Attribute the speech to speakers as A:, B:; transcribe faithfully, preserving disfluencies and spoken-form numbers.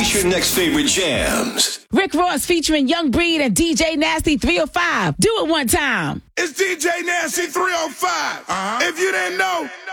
A: What's your next favorite jams?
B: Rick Ross featuring Young Breed and D J Nasty three oh five. Do it one time.
C: It's D J Nasty three oh five. Uh-huh. If you didn't know,